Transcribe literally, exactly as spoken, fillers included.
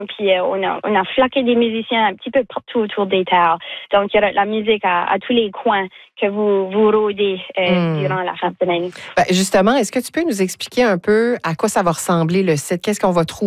Puis euh, on a on a flaqué des musiciens un petit peu partout autour des terres. Donc il y a la musique à, à tous les coins que vous vous rôdez euh, mm. durant la fin de semaine. Ben, justement, est-ce que tu peux nous expliquer un peu à quoi ça va ressembler le site? Qu'est-ce qu'on va trouver?